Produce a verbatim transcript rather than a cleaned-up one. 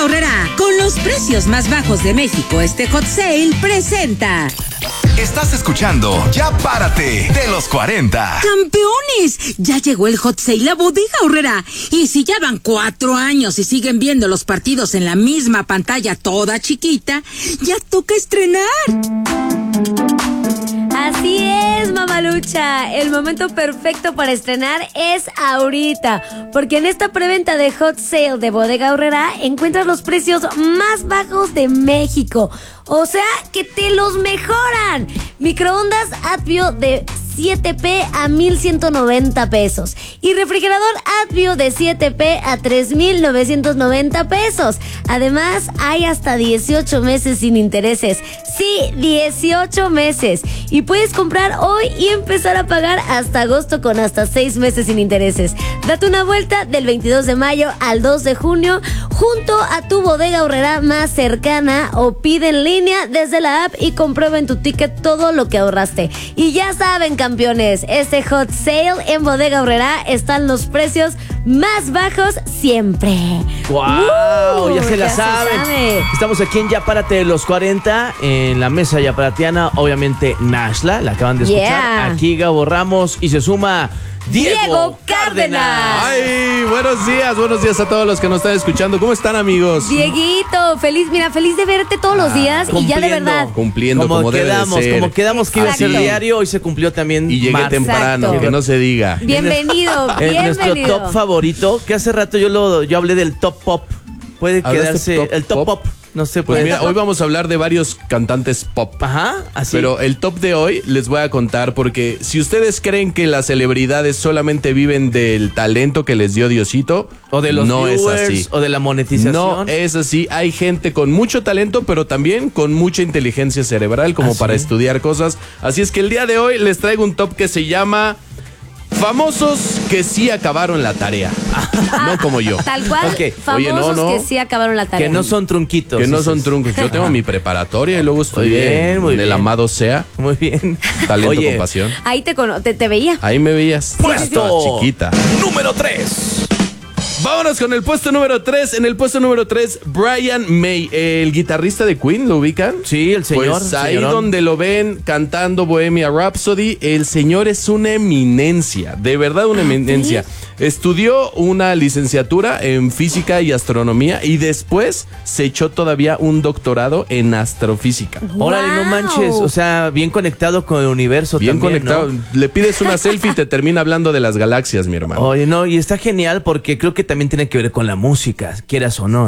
Aurrerá, con los precios más bajos de México, este Hot Sale presenta. Estás escuchando Ya Párate de los cuarenta. ¡Campeones! Ya llegó el Hot Sale a Bodega Aurrerá. Y si ya van cuatro años y siguen viendo los partidos en la misma pantalla toda chiquita, ya toca estrenar. Así es, mamalucha. El momento perfecto para estrenar es ahorita, porque en esta preventa de Hot Sale de Bodega Aurrerá encuentras los precios más bajos de México. O sea, que te los mejoran. Microondas Advio de siete P a mil ciento noventa pesos. Y refrigerador Advio de siete P a tres mil novecientos noventa pesos. Además, hay hasta dieciocho meses sin intereses. Sí, dieciocho meses. Y puedes comprar hoy y empezar a pagar hasta agosto con hasta seis meses sin intereses. Date una vuelta del veintidós de mayo al dos de junio junto a tu Bodega Aurrerá más cercana o pide en línea desde la app y comprueba en tu ticket todo lo que ahorraste. Y ya saben, campeones, este Hot Sale en Bodega Aurrerá están los precios más bajos siempre. ¡Wow! Uh, ya se la ya saben. se sabe. Estamos aquí en Ya Párate de los cuarenta, en la mesa yaparatiana, obviamente Nashla, la acaban de escuchar. Yeah. Aquí Gabo Ramos y se suma Diego, Diego Cárdenas. Ay, buenos días, buenos días a todos los que nos están escuchando. ¿Cómo están, amigos? Dieguito, feliz, mira, feliz de verte todos los días y ya de verdad. Cumpliendo como, Como debe quedamos, de ser. como quedamos que iba a ser Exacto. diario, hoy se cumplió también. Y llegué marzo. temprano, Exacto. que no se diga. Bienvenido, En nuestro bienvenido. top favorito, que hace rato yo lo yo hablé del top pop. Puede ¿Hablaste quedarse top el top pop? pop. No sé, Pues puede. mira, hoy vamos a hablar de varios cantantes pop. Ajá, así. Pero el top de hoy les voy a contar porque si ustedes creen que las celebridades solamente viven del talento que les dio Diosito, o de los no viewers, es así. o de la monetización. No es así. Hay gente con mucho talento, pero también con mucha inteligencia cerebral como ¿Ah, para sí? estudiar cosas. Así es que el día de hoy les traigo un top que se llama Famosos que sí acabaron la tarea. No como yo. Tal cual, Ok. famosos Oye, no, no. que sí acabaron la tarea. Que no son trunquitos. Que no dices. son truncos. Yo tengo mi preparatoria y luego estudié bien, muy en el bien. amado sea. Muy bien. Talento Oye, con pasión. Ahí te, cono- te, te veía. Ahí me veías. Puesto Estaba chiquita. número tres. Vámonos con el puesto número tres. En el puesto número tres, Brian May, el guitarrista de Queen, ¿lo ubican? Sí, el señor. Pues ahí señorón. donde lo ven cantando Bohemia Rhapsody, el señor es una eminencia, de verdad una eminencia. Estudió una licenciatura en física y astronomía y después se echó todavía un doctorado en astrofísica. Órale, no Wow. manches. O sea, bien conectado con el universo Bien también, conectado. ¿no? Le pides una selfie y te termina hablando de las galaxias, mi hermano. Oye, no, y está genial porque creo que también tiene que ver con la música, quieras o no.